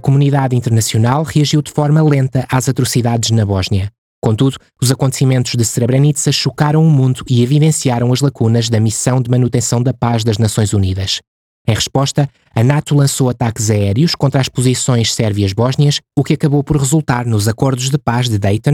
comunidade internacional reagiu de forma lenta às atrocidades na Bósnia. Contudo, os acontecimentos de Srebrenica chocaram o mundo e evidenciaram as lacunas da missão de manutenção da paz das Nações Unidas. Em resposta, a NATO lançou ataques aéreos contra as posições sérvias bósnias, o que acabou por resultar nos acordos de paz de Dayton